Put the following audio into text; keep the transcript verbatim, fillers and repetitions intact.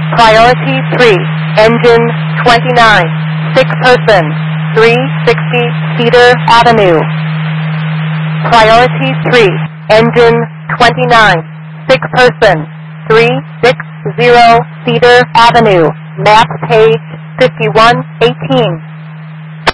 Priority three, engine twenty-nine, sick person, three sixty Cedar Avenue. Priority three, engine twenty-nine, sick person, three sixty Cedar Avenue, map page fifty-one eighteen.